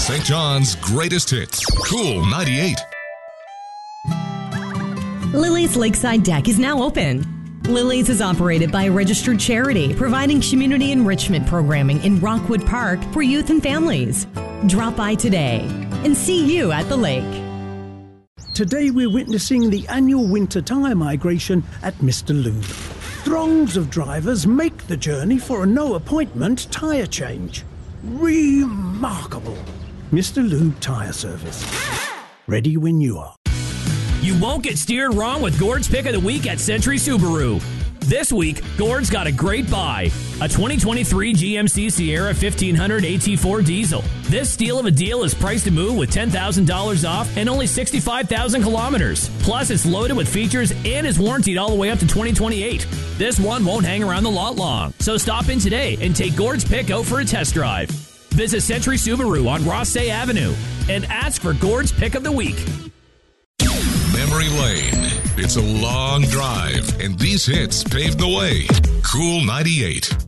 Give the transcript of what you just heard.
St. John's greatest hits. Cool 98. Lily's Lakeside Deck is now open. Lily's is operated by a registered charity, providing community enrichment programming in Rockwood Park for youth and families. Drop by today and see you at the lake. Today we're witnessing the annual winter tyre migration at Mr. Lube. Throngs of drivers make the journey for a no-appointment tyre change. Remarkable. Mr. Lube Tyre Service. Ready when you are. You won't get steered wrong with Gord's Pick of the Week at Century Subaru. This week, Gord's got a great buy. A 2023 GMC Sierra 1500 AT4 diesel. This steal of a deal is priced to move with $10,000 off and only 65,000 kilometers. Plus, it's loaded with features and is warranted all the way up to 2028. This one won't hang around the lot long. So stop in today and take Gord's Pick out for a test drive. Visit Century Subaru on Rossay Avenue and ask for Gord's Pick of the Week. Memory Lane. It's a long drive, and these hits paved the way. Cool 98.